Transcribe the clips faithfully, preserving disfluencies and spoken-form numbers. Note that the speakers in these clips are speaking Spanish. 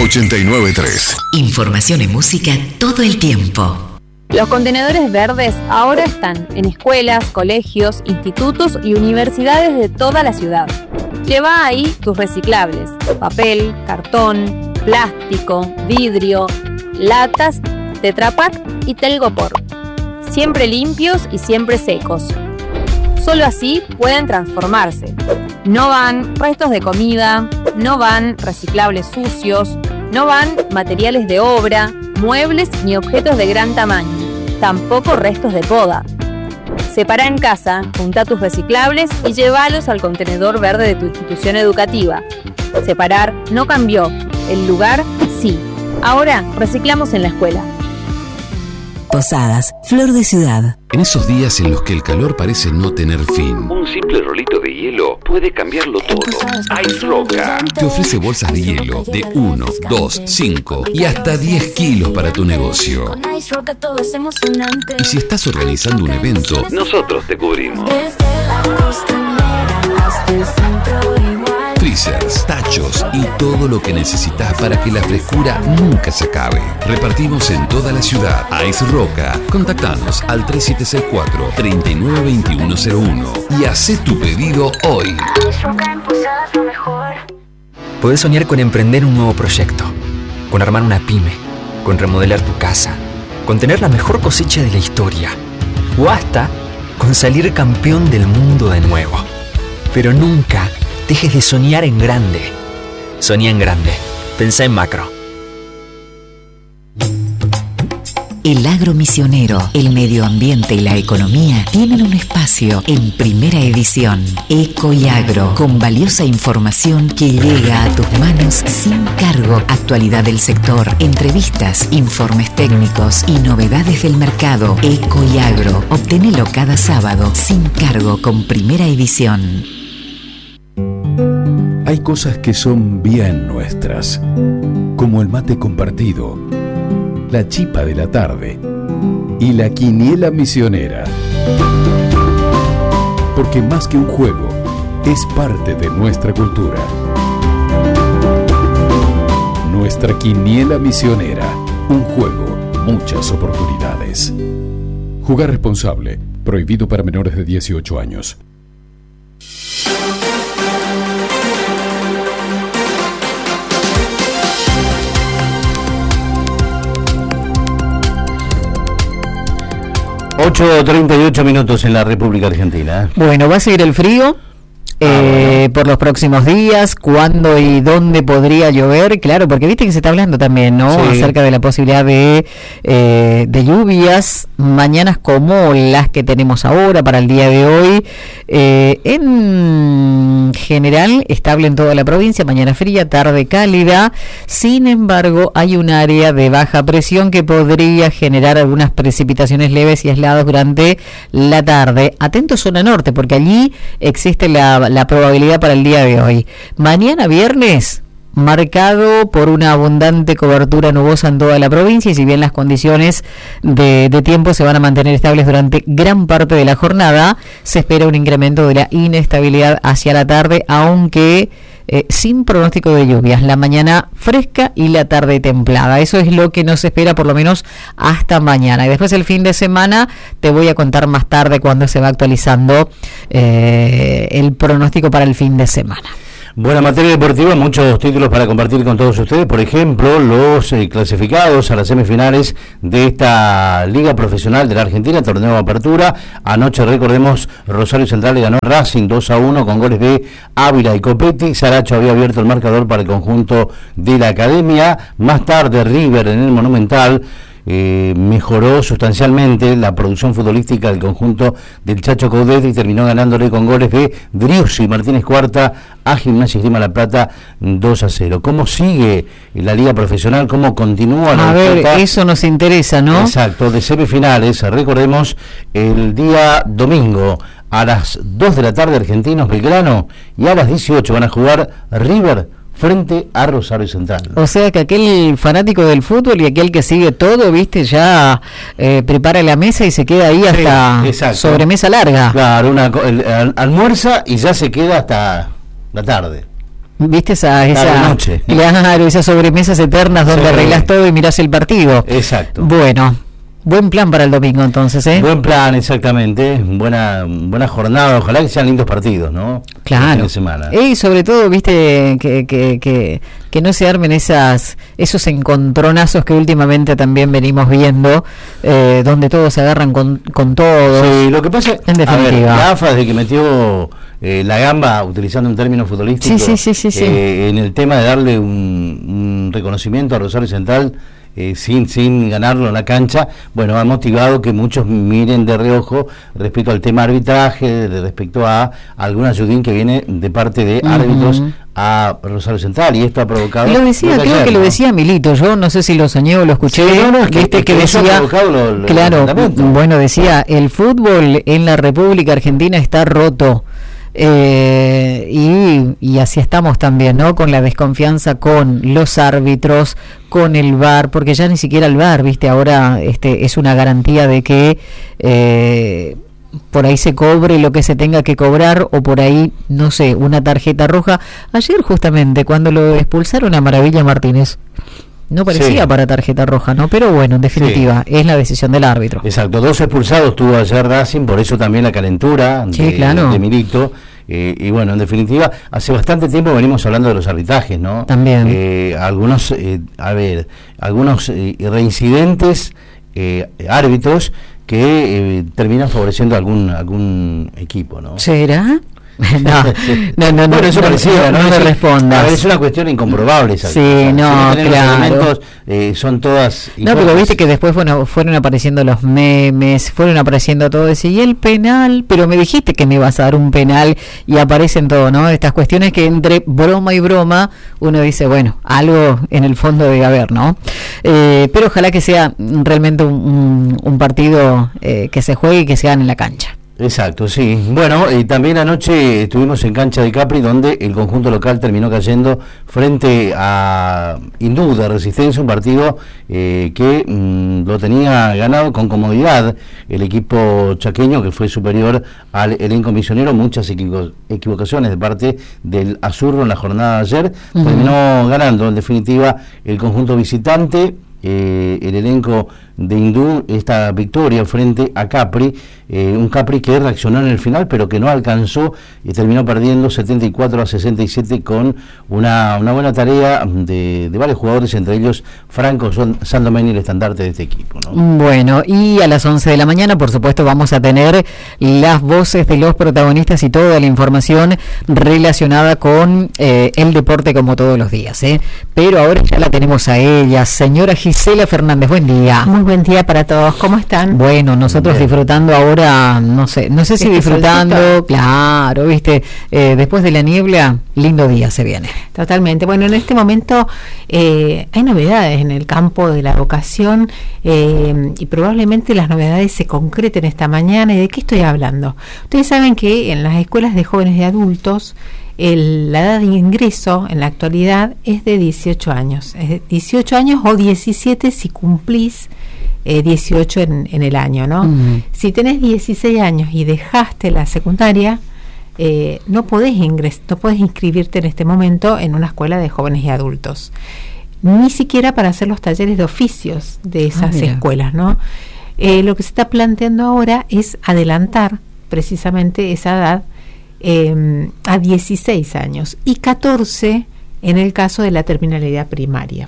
ochenta y nueve punto tres. Información y música todo el tiempo. Los contenedores verdes ahora están en escuelas, colegios, institutos y universidades de toda la ciudad. Lleva ahí tus reciclables: papel, cartón, plástico, vidrio, latas, Tetra Pak y Telgopor. Siempre limpios y siempre secos. Solo así pueden transformarse. No van restos de comida, no van reciclables sucios, no van materiales de obra, muebles ni objetos de gran tamaño, tampoco restos de poda. Separa en casa, junta tus reciclables y llévalos al contenedor verde de tu institución educativa. Separar no cambió, el lugar sí. Ahora reciclamos en la escuela. Posadas, Flor de Ciudad. En esos días en los que el calor parece no tener fin, un simple rolito de hielo puede cambiarlo todo. Ice Roca te ofrece bolsas de hielo de uno, dos, cinco y hasta diez kilos para tu negocio. Y si estás organizando un evento, nosotros te cubrimos. Freezers, tachos y todo lo que necesitas para que la frescura nunca se acabe. Repartimos en toda la ciudad. Ice Roca. Contactanos al tres siete seis cuatro, tres nueve dos uno cero uno y haz tu pedido hoy. Podés soñar con emprender un nuevo proyecto, con armar una pyme, con remodelar tu casa, con tener la mejor cosecha de la historia o hasta con salir campeón del mundo de nuevo. Pero nunca dejes de soñar en grande. Soñá en grande. Pensá en macro. El agro misionero, el medio ambiente y la economía tienen un espacio en Primera Edición. Eco y Agro, con valiosa información que llega a tus manos sin cargo. Actualidad del sector, entrevistas, informes técnicos y novedades del mercado. Eco y Agro, obténelo cada sábado sin cargo con Primera Edición. Hay cosas que son bien nuestras, como el mate compartido, la chipa de la tarde y la quiniela misionera. Porque más que un juego, es parte de nuestra cultura. Nuestra quiniela misionera, un juego, muchas oportunidades. Jugar responsable, prohibido para menores de dieciocho años. ocho treinta y ocho minutos en la República Argentina. Bueno, va a seguir el frío. Eh, ah, bueno. Por los próximos días, cuándo y dónde podría llover, claro, porque viste que se está hablando también, ¿no? Sí. Acerca de la posibilidad de, eh, de lluvias, mañanas como las que tenemos ahora para el día de hoy. Eh, en general, estable en toda la provincia, mañana fría, tarde cálida. Sin embargo, hay un área de baja presión que podría generar algunas precipitaciones leves y aisladas durante la tarde. Atento zona norte, porque allí existe la la probabilidad para el día de hoy. Mañana viernes, marcado por una abundante cobertura nubosa en toda la provincia, y si bien las condiciones de, de tiempo se van a mantener estables durante gran parte de la jornada, se espera un incremento de la inestabilidad hacia la tarde, aunque eh, sin pronóstico de lluvias. La mañana fresca y la tarde templada. Eso es lo que nos espera por lo menos hasta mañana. Y después el fin de semana te voy a contar más tarde cuando se va actualizando eh, el pronóstico para el fin de semana. Buena materia deportiva, muchos títulos para compartir con todos ustedes. Por ejemplo, los eh, clasificados a las semifinales de esta Liga Profesional de la Argentina, torneo de apertura. Anoche, recordemos, Rosario Central le ganó Racing dos a uno con goles de Ávila y Copetti. Saracho había abierto el marcador para el conjunto de la Academia. Más tarde, River en el Monumental Eh, mejoró sustancialmente la producción futbolística del conjunto del Chacho Coudet y terminó ganándole con goles de Driussi y Martínez Cuarta a Gimnasia y Esgrima La Plata dos a cero. ¿Cómo sigue la Liga Profesional? ¿Cómo continúa la A ver, eso nos interesa, ¿no? Exacto, de semifinales, recordemos, el día domingo a las dos de la tarde Argentinos Belgrano y a las dieciocho van a jugar River frente a Rosario Central. O sea que aquel fanático del fútbol y aquel que sigue todo, viste, ya eh, prepara la mesa y se queda ahí hasta sí, sobremesa larga. Claro, una, el, el, almuerza y ya se queda hasta la tarde. ¿Viste esa, esa noche. Claro, esas sobremesas eternas donde sí. arreglas todo y mirás el partido? Exacto. Bueno, buen plan para el domingo entonces, ¿eh? Buen plan, exactamente. Buena buena jornada, ojalá que sean lindos partidos, ¿no? Claro. De semana. Y sobre todo, viste, que, que, que, que no se armen esas esos encontronazos que últimamente también venimos viendo, eh, donde todos se agarran con, con todos. Sí, lo que pasa, en definitiva. A ver, la A F A desde que metió eh, la gamba, utilizando un término futbolístico, sí, sí, sí, sí, sí. Eh, en el tema de darle un, un reconocimiento a Rosario Central, Eh, sin sin ganarlo en la cancha, bueno, ha motivado que muchos miren de reojo respecto al tema arbitraje, de respecto a algún ayudín que viene de parte de árbitros uh-huh. a Rosario Central, y esto ha provocado... Lo decía, creo ayer, que ¿no? lo decía Milito, yo no sé si lo soñé o lo escuché, sí, no, no, que, viste que, que decía, lo, lo, claro, bueno, decía, el fútbol en la República Argentina está roto. Eh, y, y así estamos también, ¿no? Con la desconfianza con los árbitros, con el V A R, porque ya ni siquiera el V A R, viste, ahora este es una garantía de que eh, por ahí se cobre lo que se tenga que cobrar, o por ahí, no sé, una tarjeta roja. Ayer justamente cuando lo expulsaron a Maravilla Martínez, no parecía sí. para tarjeta roja, ¿no? Pero bueno, en definitiva, sí. es la decisión del árbitro. Exacto, dos expulsados tuvo ayer Racing, por eso también la calentura sí, de, claro. de Milito. Eh, y bueno, en definitiva, hace bastante tiempo venimos hablando de los arbitrajes, ¿no? También. Eh, algunos, eh, a ver, algunos eh, reincidentes eh, árbitros que eh, terminan favoreciendo a algún, algún equipo, ¿no? ¿Será? No, no, no, bueno, eso no, parecía, no, no, no me respondas. A ver, es una cuestión incomprobable. Sí, no, si no claro. Elementos, eh, son todas. No, pero viste que después bueno, fueron apareciendo los memes, fueron apareciendo todo eso, y el penal, pero me dijiste que me ibas a dar un penal, y aparecen todo, ¿no? Estas cuestiones que entre broma y broma uno dice, bueno, algo en el fondo debe haber, ¿no? Eh, pero ojalá que sea realmente un, un, un partido eh, que se juegue y que se gane en la cancha. Exacto, sí. Bueno, y también anoche estuvimos en cancha de Capri, donde el conjunto local terminó cayendo frente a Hindú de Resistencia, un partido eh, que mmm, lo tenía ganado con comodidad el equipo chaqueño, que fue superior al elenco misionero. Muchas equivo- equivocaciones de parte del Azurro en la jornada de ayer. Uh-huh. Terminó ganando, en definitiva, el conjunto visitante. Eh, el elenco de Hindú, esta victoria frente a Capri, eh, un Capri que reaccionó en el final pero que no alcanzó y terminó perdiendo setenta y cuatro a sesenta y siete con una, una buena tarea de, de varios jugadores, entre ellos Franco Sandomeni, el estandarte de este equipo, ¿no? Bueno, y a las once de la mañana por supuesto vamos a tener las voces de los protagonistas y toda la información relacionada con eh, el deporte, como todos los días, ¿eh? Pero ahora ya la tenemos a ella, señora Gisela Fernández, buen día. Muy buen día para todos, ¿cómo están? Bueno, nosotros Bien. disfrutando ahora, no sé, no sé si este disfrutando, solcito. Claro, viste, eh, después de la niebla, lindo día se viene. Totalmente, bueno, en este momento eh, hay novedades en el campo de la vocación eh, y probablemente las novedades se concreten esta mañana. ¿Y de qué estoy hablando? Ustedes saben que en las escuelas de jóvenes y adultos, El, la edad de ingreso en la actualidad es de dieciocho años, es de dieciocho años o diecisiete si cumplís eh, dieciocho en, en el año, ¿no? Uh-huh. Si tenés dieciséis años y dejaste la secundaria, eh, no podés ingres, no podés inscribirte en este momento en una escuela de jóvenes y adultos, ni siquiera para hacer los talleres de oficios de esas ah, escuelas, ¿no? Eh, lo que se está planteando ahora es adelantar precisamente esa edad Eh, a dieciséis años y catorce en el caso de la terminalidad primaria.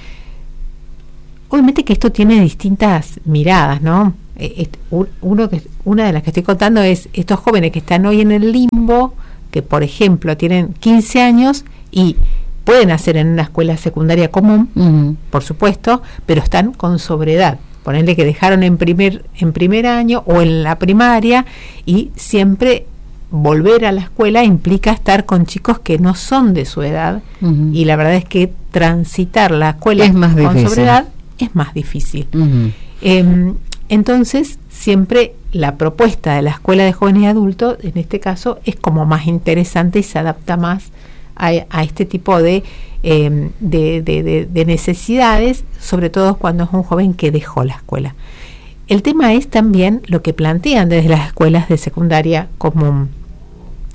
Obviamente que esto tiene distintas miradas, ¿no? Eh, uno que, una de las que estoy contando es estos jóvenes que están hoy en el limbo, que por ejemplo tienen quince años y pueden hacer en una escuela secundaria común, uh-huh. por supuesto, pero están con sobredad. Ponerle que dejaron en primer, en primer año o en la primaria, y siempre volver a la escuela implica estar con chicos que no son de su edad, uh-huh. y la verdad es que transitar la escuela es más con difícil. sobredad es más difícil. Uh-huh. Eh, entonces, siempre la propuesta de la escuela de jóvenes y adultos, en este caso, es como más interesante y se adapta más a, a este tipo de, eh, de, de, de, de necesidades, sobre todo cuando es un joven que dejó la escuela. El tema es también lo que plantean desde las escuelas de secundaria común.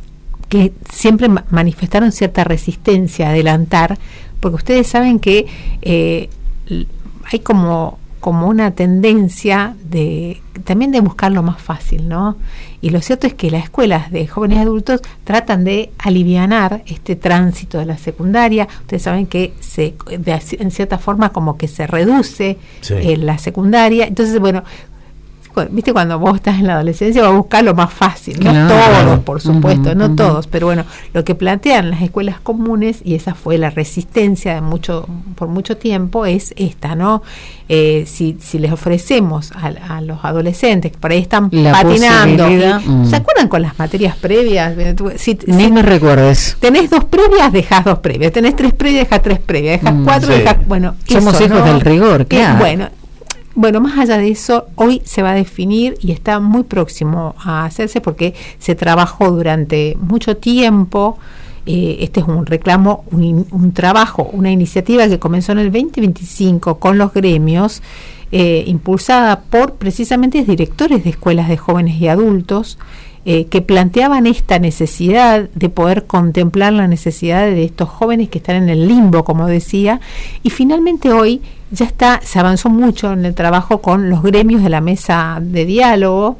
que siempre ma- manifestaron cierta resistencia a adelantar, porque ustedes saben que eh, hay como como una tendencia de también de buscar lo más fácil, ¿no? Y lo cierto es que las escuelas de jóvenes y adultos tratan de alivianar este tránsito de la secundaria. Ustedes saben que se de, en cierta forma como que se reduce sí. eh, la secundaria. Entonces, bueno, viste, cuando vos estás en la adolescencia vas a buscar lo más fácil, no claro. todos, por supuesto, uh-huh, no uh-huh. todos, pero bueno, lo que plantean las escuelas comunes, y esa fue la resistencia de mucho por mucho tiempo, es esta, ¿no? Eh, si, si les ofrecemos a, a los adolescentes que por ahí están la patinando, y, mm. ¿se acuerdan con las materias previas? Si, Ni si me recuerdes. Tenés dos previas, dejás dos previas, tenés tres previas, dejás tres previas, dejás mm, cuatro, sí. dejás, bueno, somos eso, hijos ¿no? del rigor, claro. Eh, bueno, Bueno, más allá de eso, hoy se va a definir y está muy próximo a hacerse porque se trabajó durante mucho tiempo. Eh, este es un reclamo, un, un trabajo, una iniciativa que comenzó en el veinte veinticinco con los gremios, eh, impulsada por precisamente directores de escuelas de jóvenes y adultos, eh, que planteaban esta necesidad de poder contemplar la necesidad de estos jóvenes que están en el limbo, como decía, y finalmente hoy ya está, se avanzó mucho en el trabajo con los gremios de la mesa de diálogo,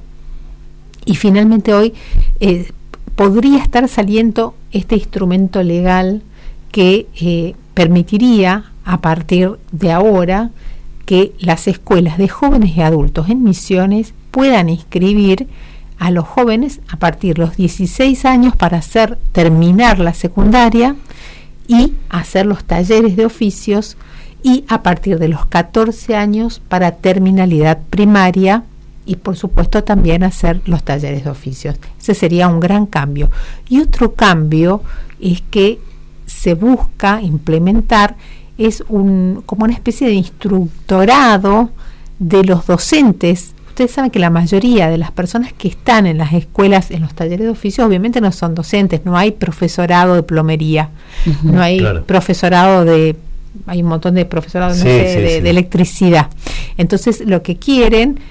y finalmente hoy eh, podría estar saliendo este instrumento legal que eh, permitiría a partir de ahora que las escuelas de jóvenes y adultos en Misiones puedan inscribir a los jóvenes a partir de los dieciséis años para hacer terminar la secundaria y hacer los talleres de oficios, y a partir de los catorce años para terminalidad primaria, y por supuesto también hacer los talleres de oficios. Ese sería un gran cambio. Y otro cambio es que se busca implementar es un como una especie de instructorado de los docentes. Ustedes saben que la mayoría de las personas que están en las escuelas, en los talleres de oficios, obviamente no son docentes, no hay profesorado de plomería, uh-huh, no hay claro. profesorado de, hay un montón de profesorado sí, no sé, sí, de, sí. de electricidad. Entonces lo que quieren,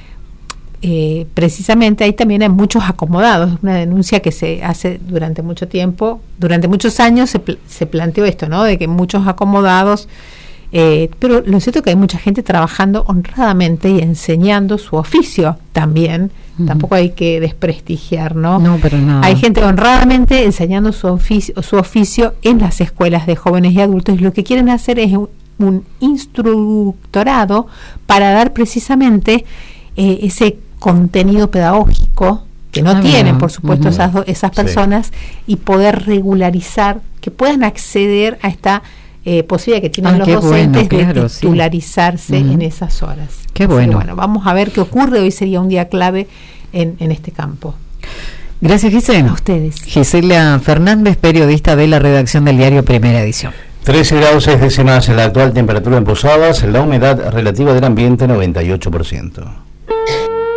eh, precisamente ahí también hay muchos acomodados, una denuncia que se hace durante mucho tiempo, durante muchos años se, pl- se planteó esto, ¿no? De que muchos acomodados, Eh, pero lo cierto es que hay mucha gente trabajando honradamente y enseñando su oficio también. Uh-huh. Tampoco hay que desprestigiar, ¿no? No, pero no. Hay gente honradamente enseñando su oficio, su oficio en las escuelas de jóvenes y adultos, y lo que quieren hacer es un, un instructorado para dar precisamente eh, ese contenido pedagógico que no ah, tienen, no. por supuesto, uh-huh. esas, esas personas, sí. y poder regularizar, que puedan acceder a esta Eh, posibilidad que tienen ah, los docentes bueno, claro, de titularizarse sí. en esas horas. Qué bueno. bueno. Vamos a ver qué ocurre. Hoy sería un día clave en, en este campo. Gracias, Gisela. A ustedes. Gisela Fernández, periodista de la redacción del diario Primera Edición. trece grados seis décimas en la actual temperatura en Posadas, la humedad relativa del ambiente noventa y ocho por ciento.